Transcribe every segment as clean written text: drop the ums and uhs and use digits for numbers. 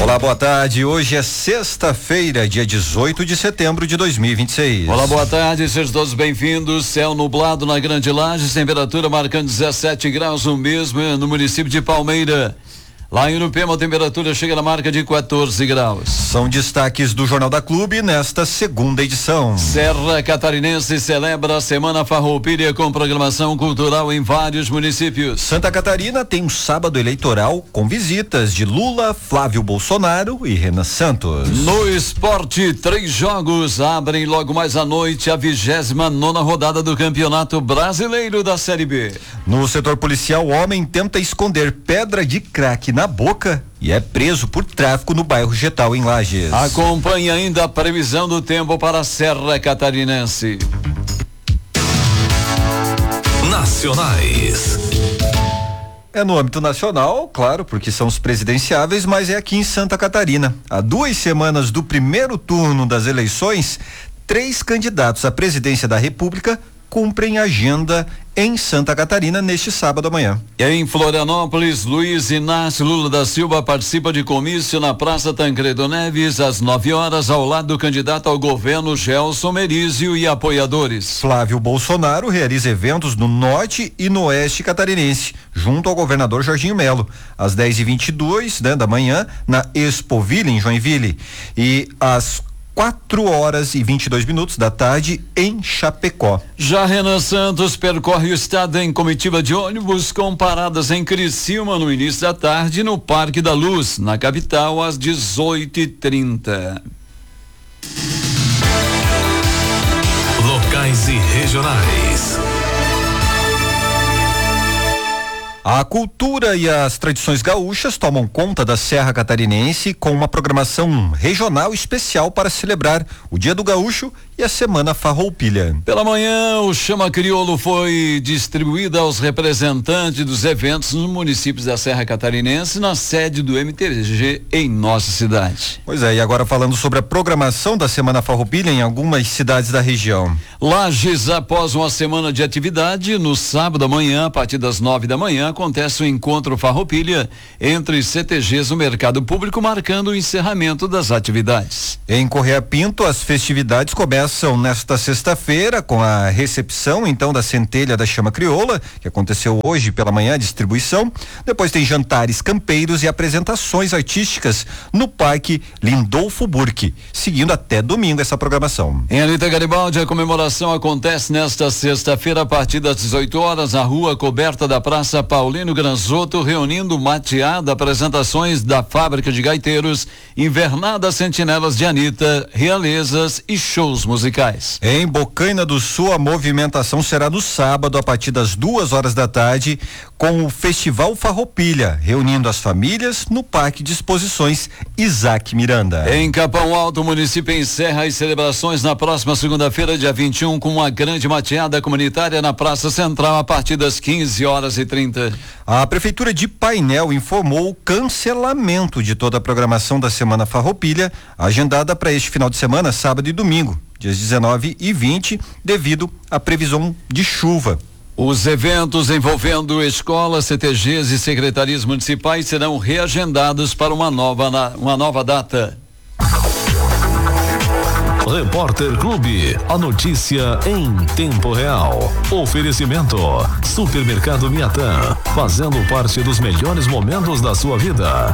Olá, boa tarde. Hoje é sexta-feira, dia 18 de setembro de 2026. Olá, boa tarde. Sejam todos bem-vindos. Céu nublado na Grande Lages, temperatura marcando 17 graus, o mesmo no município de Palmeira. Lá em Urupema, a temperatura chega na marca de 14 graus. São destaques do Jornal da Clube nesta segunda edição. Serra Catarinense celebra a Semana Farroupilha com programação cultural em vários municípios. Santa Catarina tem um sábado eleitoral com visitas de Lula, Flávio Bolsonaro e Renan Santos. No esporte, 3 jogos abrem logo mais à noite a 29ª rodada do Campeonato Brasileiro da Série B. No setor policial, homem tenta esconder pedra de crack na boca e é preso por tráfico no bairro Getal, em Lages. Acompanhe ainda a previsão do tempo para a Serra Catarinense. Nacionais. É no âmbito nacional, claro, porque são os presidenciáveis, mas é aqui em Santa Catarina. Há 2 semanas do primeiro turno das eleições, 3 candidatos à presidência da República cumprem agenda em Santa Catarina neste sábado amanhã. Em Florianópolis, Luiz Inácio Lula da Silva participa de comício na Praça Tancredo Neves às 9 horas ao lado do candidato ao governo Gelson Merizio e apoiadores. Flávio Bolsonaro realiza eventos no norte e no oeste catarinense, junto ao governador Jorginho Melo, às 10h22 da manhã na Expoville em Joinville e às 4h22 da tarde em Chapecó. Já Renan Santos percorre o estado em comitiva de ônibus com paradas em Criciúma no início da tarde no Parque da Luz, na capital, às 18h30. Locais e regionais. A cultura e as tradições gaúchas tomam conta da Serra Catarinense com uma programação regional especial para celebrar o Dia do Gaúcho e a Semana Farroupilha. Pela manhã, o Chama Crioulo foi distribuído aos representantes dos eventos nos municípios da Serra Catarinense, na sede do MTG em nossa cidade. Pois é, e agora falando sobre a programação da Semana Farroupilha em algumas cidades da região. Lages, após uma semana de atividade, no sábado amanhã, a partir das 9 da manhã, acontece o encontro Farroupilha entre CTGs no mercado público, marcando o encerramento das atividades. Em Correia Pinto, as festividades começam nesta sexta-feira com a recepção então da centelha da Chama Crioula, que aconteceu hoje pela manhã, a distribuição. Depois tem jantares campeiros e apresentações artísticas no Parque Lindolfo Burke, seguindo até domingo essa programação. Em Anita Garibaldi, a comemoração acontece nesta sexta-feira a partir das 18 horas na rua coberta da Praça Paulino Granzotto, reunindo mateada, apresentações da Fábrica de Gaiteiros, Invernada Sentinelas de Anita, realezas e shows musicais. Em Bocaina do Sul, a movimentação será no sábado a partir das 2h da tarde com o Festival Farroupilha, reunindo as famílias no Parque de Exposições Isaac Miranda. Em Capão Alto, o município encerra as celebrações na próxima segunda-feira, dia 21, com uma grande mateada comunitária na Praça Central a partir das 15h30. A Prefeitura de Painel informou o cancelamento de toda a programação da Semana Farroupilha, agendada para este final de semana, sábado e domingo, dias 19 e 20, devido à previsão de chuva. Os eventos envolvendo escolas, CTGs e secretarias municipais serão reagendados para uma nova data. Repórter Clube, a notícia em tempo real. Oferecimento: Supermercado Miatã, fazendo parte dos melhores momentos da sua vida.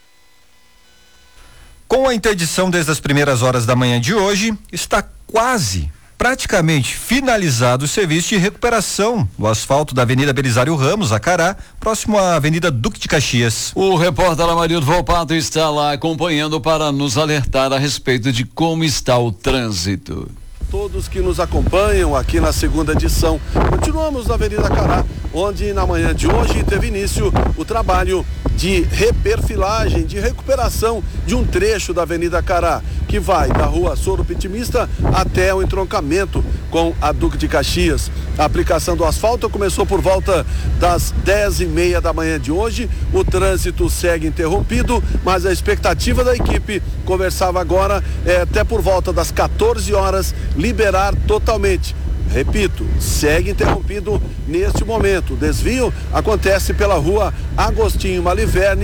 Com a interdição desde as primeiras horas da manhã de hoje, está praticamente finalizado o serviço de recuperação do asfalto da Avenida Belisário Ramos, Acará, próximo à Avenida Duque de Caxias. O repórter Amarildo Volpato está lá acompanhando para nos alertar a respeito de como está o trânsito. Todos que nos acompanham aqui na segunda edição. Continuamos na Avenida Acará, onde na manhã de hoje teve início o trabalho de reperfilagem, de recuperação de um trecho da Avenida Acará, que vai da Rua Soro Pitimista até o entroncamento com a Duque de Caxias. A aplicação do asfalto começou por volta das 10h30 da manhã de hoje. O trânsito segue interrompido, mas a expectativa da equipe, conversava agora, é até por volta das 14 horas liberar totalmente. Repito, segue interrompido neste momento. O desvio acontece pela Rua Agostinho Maliverne,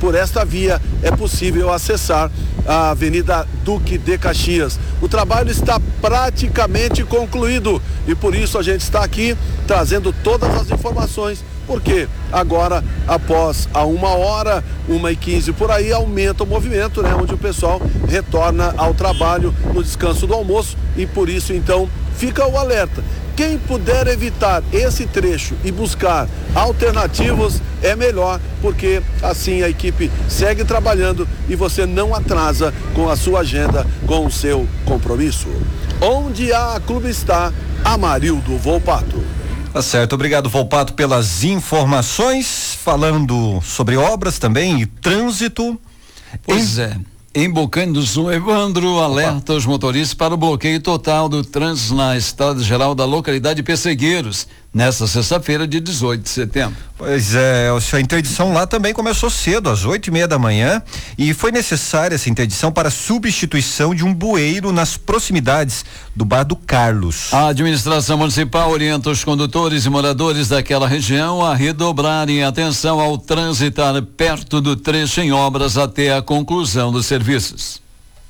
por esta via é possível acessar a Avenida Duque de Caxias. O trabalho está praticamente concluído e por isso a gente está aqui trazendo todas as informações, porque agora, após a 1h, 1h15 por aí, aumenta o movimento, né? Onde o pessoal retorna ao trabalho no descanso do almoço e por isso então fica o alerta. Quem puder evitar esse trecho e buscar alternativos é melhor, porque assim a equipe segue trabalhando e você não atrasa com a sua agenda, com o seu compromisso. Onde a Clube está, Amarildo Volpato. Tá certo, obrigado Volpato pelas informações, falando sobre obras também e trânsito. Pois é. Em Bocaina do Sul, Evandro alerta os motoristas para o bloqueio total do trânsito na estrada geral da localidade de Pessegueiros, nesta sexta-feira de 18 de setembro. Pois é, a interdição lá também começou cedo, às 8:30 da manhã, e foi necessária essa interdição para substituição de um bueiro nas proximidades do Bar do Carlos. A administração municipal orienta os condutores e moradores daquela região a redobrarem atenção ao transitar perto do trecho em obras até a conclusão dos serviços.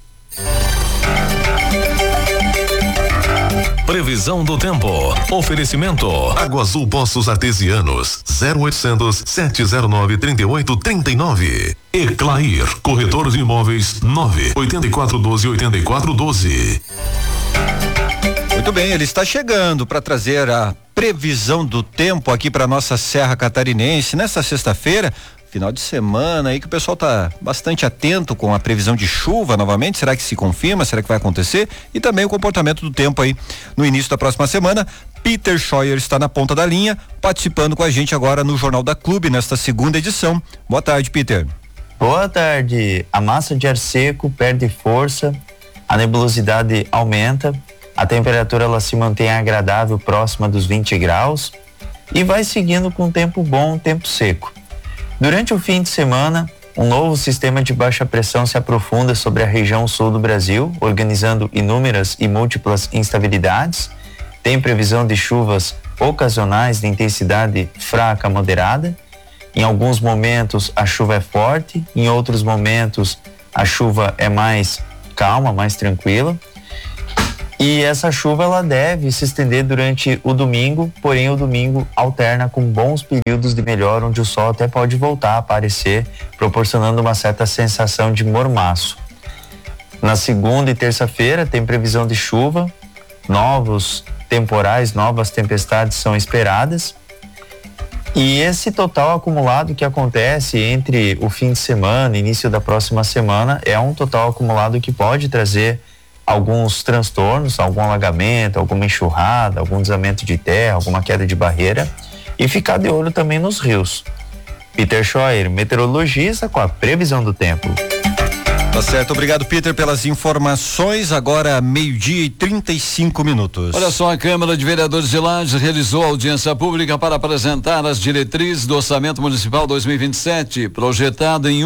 Previsão do tempo. Oferecimento. Água Azul Poços Artesianos. 0800 709 3839. Eclair. Corretor de imóveis. 98412 Muito bem, ele está chegando para trazer a previsão do tempo aqui para nossa Serra Catarinense nesta sexta-feira. Final de semana aí que o pessoal tá bastante atento com a previsão de chuva novamente. Será que se confirma? Será que vai acontecer? E também o comportamento do tempo aí no início da próxima semana. Peter Scheuer está na ponta da linha, participando com a gente agora no Jornal da Clube, nesta segunda edição. Boa tarde, Peter. Boa tarde. A massa de ar seco perde força, a nebulosidade aumenta, a temperatura ela se mantém agradável, próxima dos 20 graus e vai seguindo com tempo bom, tempo seco. Durante o fim de semana, um novo sistema de baixa pressão se aprofunda sobre a região sul do Brasil, organizando inúmeras e múltiplas instabilidades. Tem previsão de chuvas ocasionais de intensidade fraca a moderada. Em alguns momentos a chuva é forte, em outros momentos a chuva é mais calma, mais tranquila. E essa chuva ela deve se estender durante o domingo, porém o domingo alterna com bons períodos de melhor, onde o sol até pode voltar a aparecer, proporcionando uma certa sensação de mormaço. Na segunda e terça-feira tem previsão de chuva, novos temporais, novas tempestades são esperadas. E esse total acumulado que acontece entre o fim de semana e início da próxima semana é um total acumulado que pode trazer alguns transtornos, algum alagamento, alguma enxurrada, algum deslizamento de terra, alguma queda de barreira e ficar de olho também nos rios. Peter Scheuer, meteorologista, com a previsão do tempo. Tá certo, obrigado Peter pelas informações. Agora 12:35. Olha só, a Câmara de Vereadores de Lages realizou audiência pública para apresentar as diretrizes do Orçamento Municipal 2027, projetado em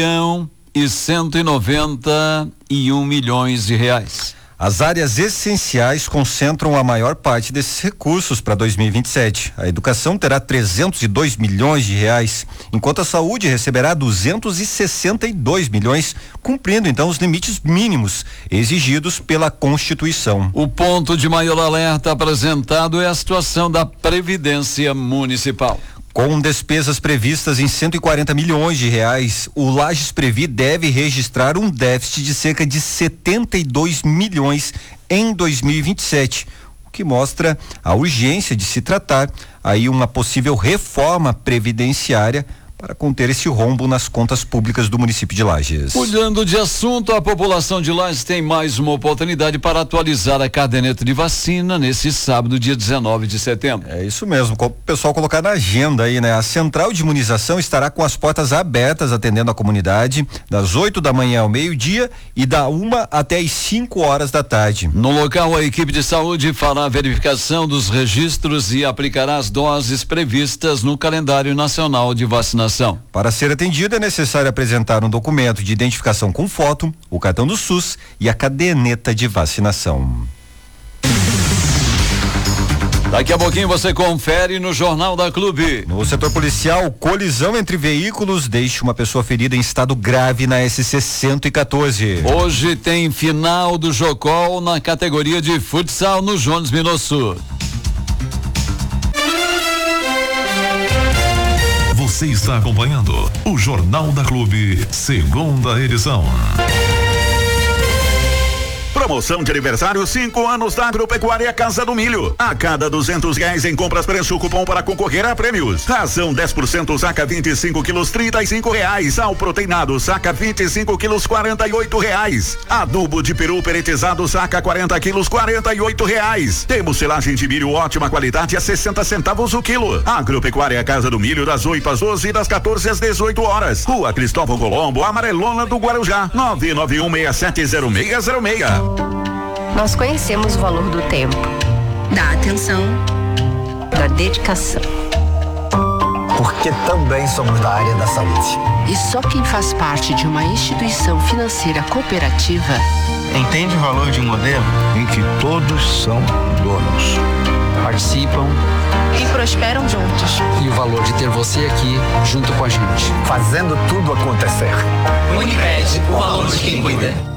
R$1.191 bilhões. As áreas essenciais concentram a maior parte desses recursos para 2027. A educação terá R$302 milhões, enquanto a saúde receberá R$262 milhões, cumprindo então os limites mínimos exigidos pela Constituição. O ponto de maior alerta apresentado é a situação da Previdência Municipal. Com despesas previstas em R$140 milhões, o Lages Previ deve registrar um déficit de cerca de R$72 milhões em 2027, o que mostra a urgência de se tratar aí uma possível reforma previdenciária para conter esse rombo nas contas públicas do município de Lages. Mudando de assunto, a população de Lages tem mais uma oportunidade para atualizar a caderneta de vacina nesse sábado, dia 19 de setembro. É isso mesmo, o pessoal colocar na agenda aí, né? A central de imunização estará com as portas abertas atendendo a comunidade das 8 da manhã ao meio-dia e da 1 até as 5 horas da tarde. No local, a equipe de saúde fará a verificação dos registros e aplicará as doses previstas no calendário nacional de vacinação. Para ser atendido é necessário apresentar um documento de identificação com foto, o cartão do SUS e a caderneta de vacinação. Daqui a pouquinho você confere no Jornal da Clube. No setor policial, colisão entre veículos deixa uma pessoa ferida em estado grave na SC 114. Hoje tem final do Jocol na categoria de futsal no Jones Minosso. Você está acompanhando o Jornal da Clube, segunda edição. Promoção de aniversário 5 anos da Agropecuária Casa do Milho. A cada R$200 em compras, preencha o cupom para concorrer a prêmios. Ração 10% saca 25 quilos R$35. Sal proteinado saca 25 quilos R$48. Adubo de peru peretizado saca 40 quilos R$48. Temos silagem de milho ótima qualidade a 60 centavos o quilo. Agropecuária Casa do Milho das 8 às 12 e das 14 às 18 horas. Rua Cristóvão Colombo, Amarelona do Guarujá. 991670606. Nós conhecemos o valor do tempo, da atenção, da dedicação. Porque também somos da área da saúde. E só quem faz parte de uma instituição financeira cooperativa entende o valor de um modelo em que todos são donos, participam e prosperam juntos. E o valor de ter você aqui junto com a gente, fazendo tudo acontecer. Unimed, o valor de quem cuida.